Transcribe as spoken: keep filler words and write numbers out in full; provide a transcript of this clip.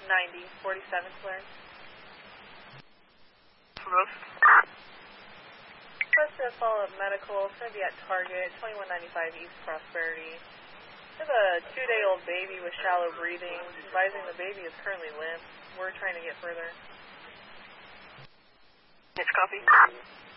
ninety, forty-seven clear. Request a follow-up medical. It's going to be at Target, twenty-one ninety-five East Prosperity. We have a two-day-old baby with shallow breathing. Advising the baby is currently limp. We're trying to get further. Yes, copy.